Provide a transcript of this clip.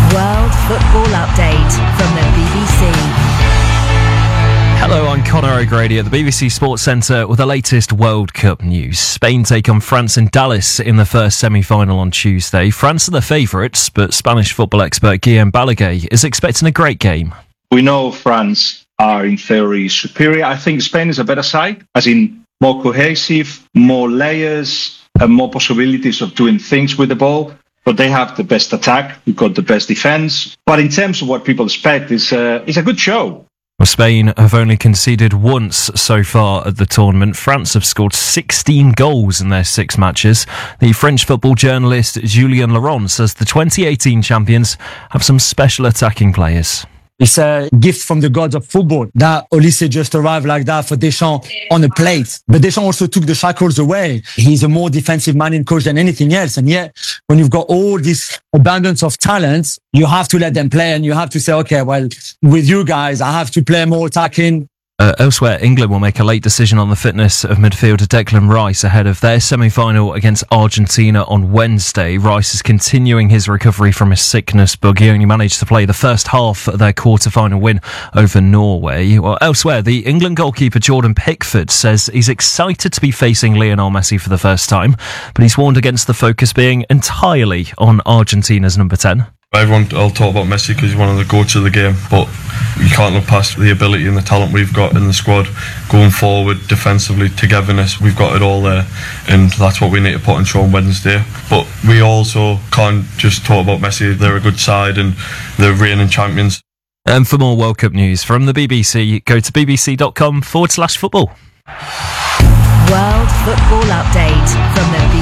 World Football Update from the BBC. Hello, I'm Conor O'Grady at the BBC Sports Centre with the latest World Cup news. Spain take on France in Dallas in the first semi-final on Tuesday. France are the favourites, but Spanish football expert Guillem Balaguer is expecting a great game. We know France are in theory superior. I think Spain is a better side, as in more cohesive, more layers, and more possibilities of doing things with the ball. But they have the best attack, we've got the best defence. But in terms of what people expect, it's a good show. Well, Spain have only conceded once so far at the tournament. France have scored 16 goals in their 6 matches. The French football journalist Julien Laurent says the 2018 champions have some special attacking players. It's a gift from the gods of football that Olise just arrived like that for Deschamps on a plate. But Deschamps also took the shackles away. He's a more defensive minded coach than anything else. And yet, when you've got all this abundance of talent, you have to let them play and you have to say, okay, well, with you guys, I have to play more attacking. Elsewhere, England will make a late decision on the fitness of midfielder Declan Rice ahead of their semi-final against Argentina on Wednesday. Rice is continuing his recovery from his sickness, but he only managed to play the first half of their quarter-final win over Norway. Well, elsewhere, the England goalkeeper Jordan Pickford says he's excited to be facing Lionel Messi for the first time, but he's warned against the focus being entirely on Argentina's number 10. Everyone will talk about Messi because he's one of the goats of the game, but you can't look past the ability and the talent we've got in the squad going forward, defensively, togetherness. We've got it all there, and that's what we need to put on show on Wednesday. But we also can't just talk about Messi. They're a good side and they're reigning champions. And for more World Cup news from the BBC, go to bbc.com/football. World Football Update from the BBC.